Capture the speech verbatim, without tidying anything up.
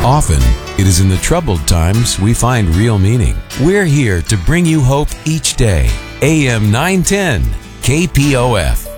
Often, it is in the troubled times we find real meaning. We're here to bring you hope each day. A M nine ten, K P O F.